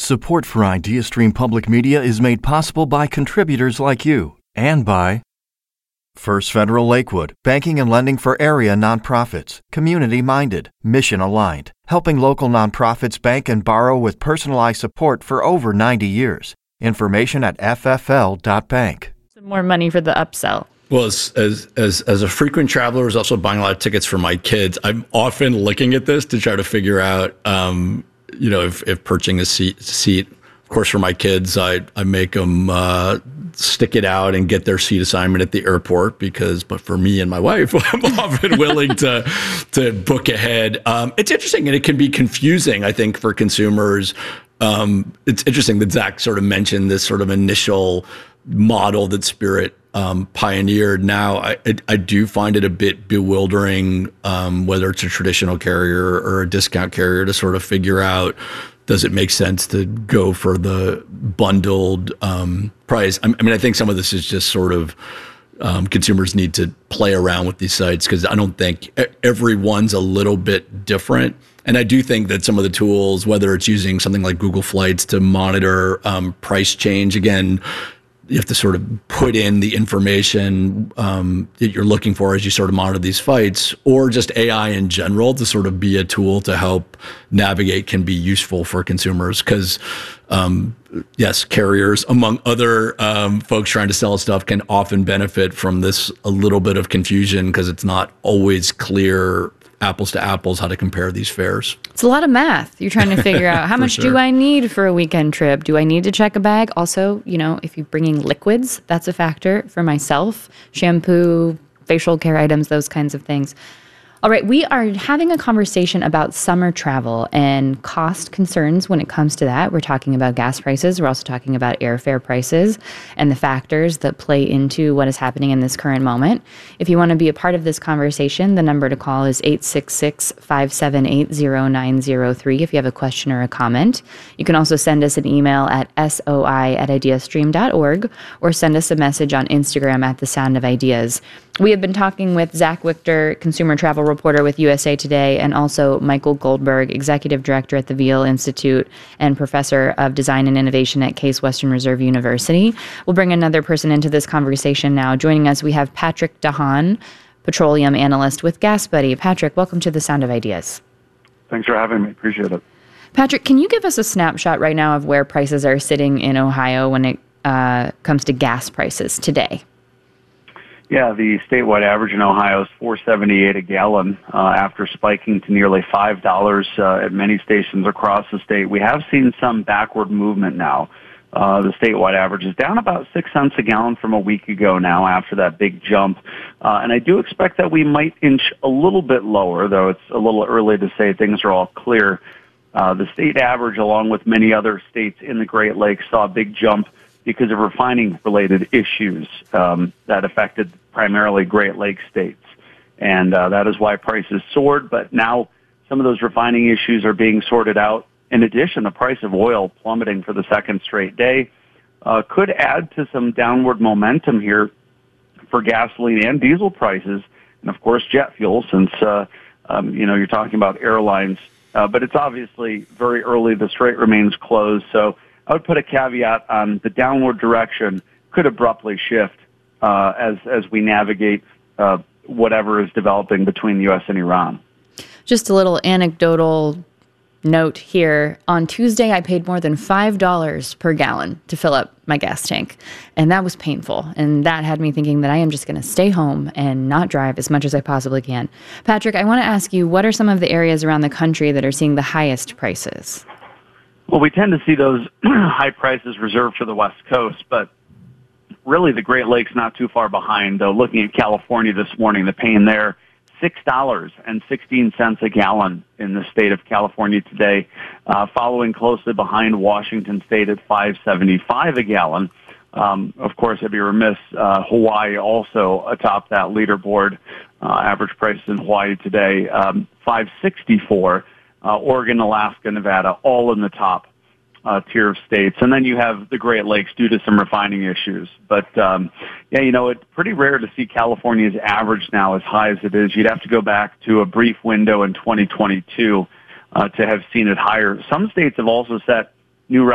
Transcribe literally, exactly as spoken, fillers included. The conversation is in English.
Support for IdeaStream Public Media is made possible by contributors like you and by First Federal Lakewood, banking and lending for area nonprofits, community-minded, mission-aligned, helping local nonprofits bank and borrow with personalized support for over ninety years. Information at f f l dot bank. Some more money for the upsell. Well, as, as as as a frequent traveler who's also buying a lot of tickets for my kids, I'm often looking at this to try to figure out, um, you know, if, if purchasing a seat, seat. Of course, for my kids, I I make them uh, stick it out and get their seat assignment at the airport because, but for me and my wife, I'm often willing to to book ahead. Um, it's interesting and it can be confusing, I think, for consumers. Um, it's interesting that Zach sort of mentioned this sort of initial model that Spirit um, pioneered. Now, I, I, I do find it a bit bewildering, um, whether it's a traditional carrier or a discount carrier, to sort of figure out, does it make sense to go for the bundled um, price? I, I mean, I think some of this is just sort of um, consumers need to play around with these sites because I don't think everyone's a little bit different. And I do think that some of the tools, whether it's using something like Google Flights to monitor um, price change, again, you have to sort of put in the information um, that you're looking for as you sort of monitor these fights, or just A I in general to sort of be a tool to help navigate can be useful for consumers. Because, um, yes, carriers, among other um, folks trying to sell stuff, can often benefit from this a little bit of confusion because it's not always clear apples to apples how to compare these fares. It's a lot of math. You're trying to figure out how much sure. do I need for a weekend trip? Do I need to check a bag? Also, you know, if you're bringing liquids, that's a factor for myself. Shampoo, facial care items, those kinds of things. All right, we are having a conversation about summer travel and cost concerns when it comes to that. We're talking about gas prices. We're also talking about airfare prices and the factors that play into what is happening in this current moment. If you want to be a part of this conversation, the number to call is eight six six, five seven eight, zero nine zero three if you have a question or a comment. You can also send us an email at soi at ideastream dot org or send us a message on Instagram at The Sound of Ideas. We have been talking with Zach Wichter, consumer travel reporter with U S A Today, and also Michael Goldberg, executive director at the Veal Institute and professor of design and innovation at Case Western Reserve University. We'll bring another person into this conversation now. Joining us, we have Patrick DeHaan, petroleum analyst with GasBuddy. Patrick, welcome to The Sound of Ideas. Thanks for having me. Appreciate it. Patrick, can you give us a snapshot right now of where prices are sitting in Ohio when it uh, comes to gas prices today? Yeah, the statewide average in Ohio is four seventy-eight a gallon uh, after spiking to nearly five dollars uh, at many stations across the state. We have seen some backward movement now. Uh, the statewide average is down about six cents a gallon from a week ago now after that big jump. Uh, and I do expect that we might inch a little bit lower, though it's a little early to say things are all clear. Uh, the state average, along with many other states in the Great Lakes, saw a big jump because of refining-related issues um, that affected primarily Great Lakes states. And uh, that is why prices soared, but now some of those refining issues are being sorted out. In addition, the price of oil plummeting for the second straight day uh, could add to some downward momentum here for gasoline and diesel prices, and of course jet fuel, since uh, um, you know you're talking about airlines. Uh, but it's obviously very early. The strait remains closed, so I would put a caveat on the downward direction could abruptly shift uh, as as we navigate uh, whatever is developing between the U S and Iran. Just a little anecdotal note here. On Tuesday, I paid more than five dollars per gallon to fill up my gas tank, and that was painful. And that had me thinking that I am just going to stay home and not drive as much as I possibly can. Patrick, I want to ask you, what are some of the areas around the country that are seeing the highest prices? Well, we tend to see those high prices reserved for the West Coast, but really the Great Lakes not too far behind. Though looking at California this morning, the paying there, six dollars and sixteen cents a gallon in the state of California today, uh, following closely behind Washington State at five seventy-five a gallon. Um, of course, I'd be remiss, uh, Hawaii also atop that leaderboard. Uh, average price in Hawaii today, um, five sixty-four. Uh, Oregon, Alaska, Nevada, all in the top uh, tier of states. And then you have the Great Lakes due to some refining issues. But, um, yeah, you know, it's pretty rare to see California's average now as high as it is. You'd have to go back to a brief window in twenty twenty-two uh, to have seen it higher. Some states have also set new